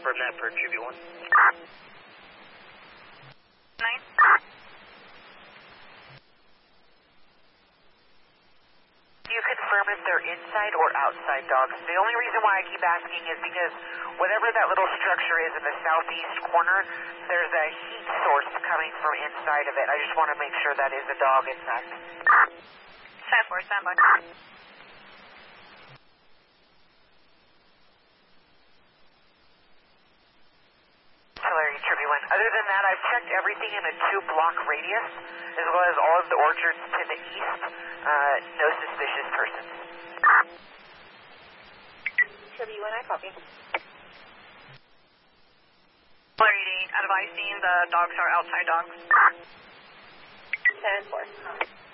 confirm that for Tribute 1. 9. Do you confirm if they're inside or outside dogs? The only reason why I keep asking is because whatever that little structure is in the southeast corner, there's a heat source coming from inside of it. I just want to make sure that is a dog, in fact. 10-4, stand by. Artillery Tribute 1. Other than that, I've checked everything in a 2-block radius, as well as all of the orchards to the east. No suspicious persons. Tribute 1, I copy. Artillery 8, advising the dogs are outside dogs. 10-4.